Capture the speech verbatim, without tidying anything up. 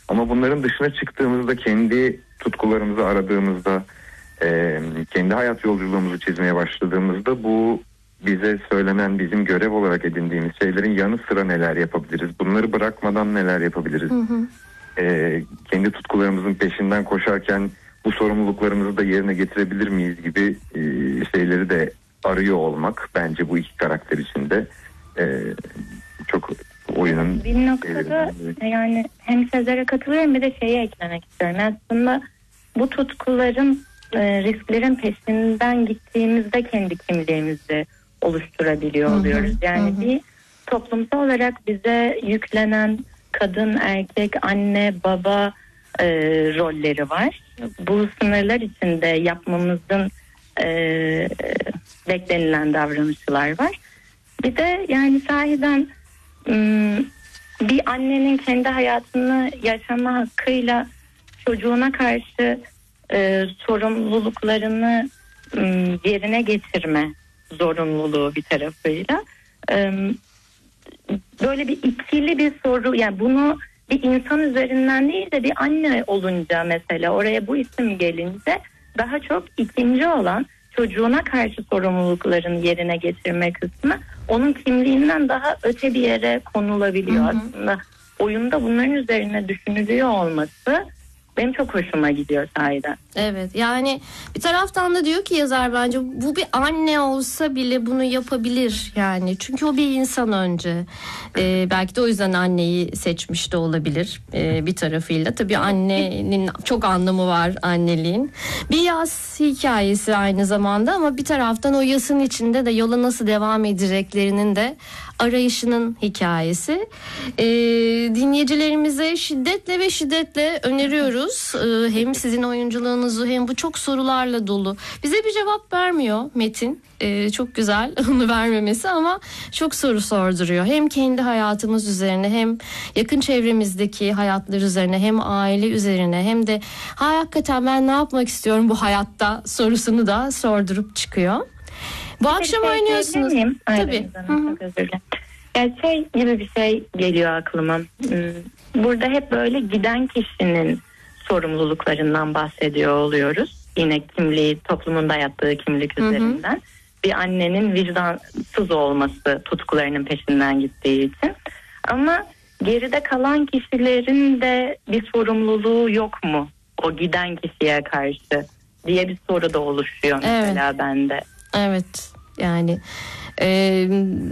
Ama bunların dışına çıktığımızda, kendi tutkularımızı aradığımızda, e, kendi hayat yolculuğumuzu çizmeye başladığımızda bu bize söylenen, bizim görev olarak edindiğimiz şeylerin yanı sıra neler yapabiliriz? Bunları bırakmadan neler yapabiliriz? Hı hı. E, kendi tutkularımızın peşinden koşarken bu sorumluluklarımızı da yerine getirebilir miyiz gibi e, şeyleri de arıyor olmak bence bu iki karakter içinde e, çok oyunun bir noktada yani hem Sezer'e katılıyorum, bir de şeyi eklemek istiyorum. Aslında bu tutkuların, e, risklerin peşinden gittiğimizde kendi kimliğimizi oluşturabiliyor oluyoruz. Yani hı hı. bir toplumsal olarak bize yüklenen kadın, erkek, anne, baba e, rolleri var. Bu sınırlar içinde yapmamızın e, beklenilen davranışlar var. Bir de yani sahiden bir annenin kendi hayatını yaşama hakkıyla çocuğuna karşı e, sorumluluklarını e, yerine getirme zorunluluğu bir tarafıyla e, böyle bir ikili bir soru, yani bunu bir insan üzerinden değil de bir anne olunca, mesela oraya bu isim gelince daha çok ikinci olan çocuğuna karşı sorumluluklarını yerine getirme kısmı onun kimliğinden daha öte bir yere konulabiliyor. Hı hı. Aslında oyunda bunların üzerine düşünülüyor olması benim çok hoşuma gidiyor sahiden. Evet, yani bir taraftan da diyor ki yazar, bence bu bir anne olsa bile bunu yapabilir yani, çünkü o bir insan önce. Ee, belki de o yüzden anneyi seçmiş de olabilir ee, bir tarafıyla. Tabii annenin çok anlamı var, anneliğin. Bir yas hikayesi aynı zamanda, ama bir taraftan o yasın içinde de yola nasıl devam edeceklerinin de arayışının hikayesi. Ee, dinleyicilerimize şiddetle ve şiddetle öneriyoruz. Ee, hem sizin oyunculuğunuzu hem bu çok sorularla dolu. Bize bir cevap vermiyor Metin. Ee, çok güzel onu vermemesi, ama çok soru sorduruyor. Hem kendi hayatımız üzerine, hem yakın çevremizdeki hayatlar üzerine, hem aile üzerine, hem de ha, hakikaten ben ne yapmak istiyorum bu hayatta sorusunu da sordurup çıkıyor. Bu akşam şey oynuyorsunuz. Tabii. Çok özür dilerim. Yani şey gibi bir şey geliyor aklıma. Burada hep böyle giden kişinin sorumluluklarından bahsediyor oluyoruz. Yine kimliği, toplumun dayattığı kimlik üzerinden. Hı hı. Bir annenin vicdansız olması, tutkularının peşinden gittiği için. Ama geride kalan kişilerin de bir sorumluluğu yok mu o giden kişiye karşı diye bir soru da oluşuyor mesela, evet. Bende. Evet, yani e,